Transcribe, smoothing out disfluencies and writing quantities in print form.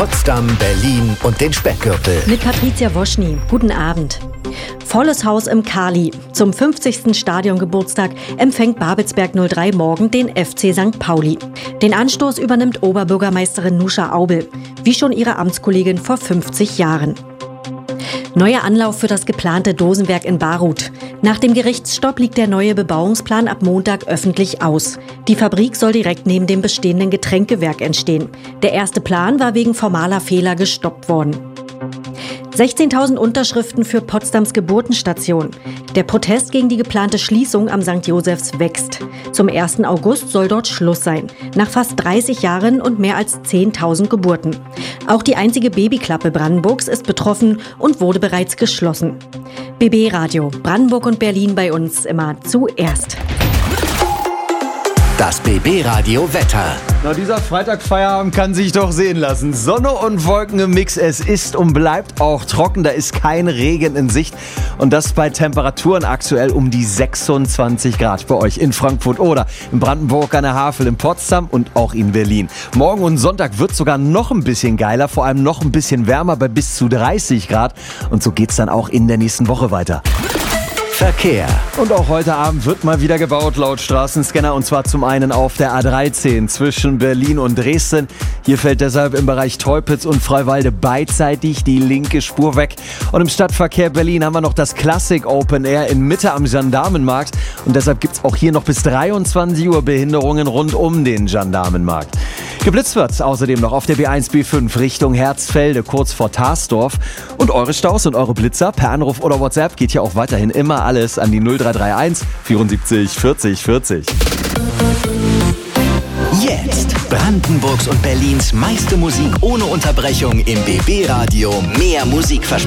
Potsdam, Berlin und den Speckgürtel. Mit Patricia Woschny. Guten Abend. Volles Haus im Kali. Zum 50. Stadiongeburtstag empfängt Babelsberg 03 morgen den FC St. Pauli. Den Anstoß übernimmt Oberbürgermeisterin Nuscha Aubel, wie schon ihre Amtskollegin vor 50 Jahren. Neuer Anlauf für das geplante Dosenwerk in Baruth. Nach dem Gerichtsstopp liegt der neue Bebauungsplan ab Montag öffentlich aus. Die Fabrik soll direkt neben dem bestehenden Getränkewerk entstehen. Der erste Plan war wegen formaler Fehler gestoppt worden. 16.000 Unterschriften für Potsdams Geburtenstation. Der Protest gegen die geplante Schließung am St. Josephs wächst. Zum 1. August soll dort Schluss sein. Nach fast 30 Jahren und mehr als 10.000 Geburten. Auch die einzige Babyklappe Brandenburgs ist betroffen und wurde bereits geschlossen. BB Radio, Brandenburg und Berlin bei uns immer zuerst. Das BB Radio Wetter. Na, dieser Freitagfeierabend kann sich doch sehen lassen. Sonne und Wolken im Mix. Es ist und bleibt auch trocken. Da ist kein Regen in Sicht. Und das bei Temperaturen aktuell um die 26 Grad bei euch in Frankfurt oder in Brandenburg an der Havel, in Potsdam und auch in Berlin. Morgen und Sonntag wird sogar noch ein bisschen geiler, vor allem noch ein bisschen wärmer bei bis zu 30 Grad. Und so geht's dann auch in der nächsten Woche weiter. Verkehr. Und auch heute Abend wird mal wieder gebaut laut Straßenscanner, und zwar zum einen auf der A13 zwischen Berlin und Dresden. Hier fällt deshalb im Bereich Teupitz und Freiwalde beidseitig die linke Spur weg. Und im Stadtverkehr Berlin haben wir noch das Classic Open Air in Mitte am Gendarmenmarkt, und deshalb gibt es auch hier noch bis 23 Uhr Behinderungen rund um den Gendarmenmarkt. Geblitzt wird außerdem noch auf der B1 B5 Richtung Herzfelde, kurz vor Tarsdorf. Und eure Staus und eure Blitzer per Anruf oder WhatsApp geht ja auch weiterhin immer alles an die 0331 74 40 40. Jetzt Brandenburgs und Berlins meiste Musik ohne Unterbrechung im BB Radio. Mehr Musikversprechen.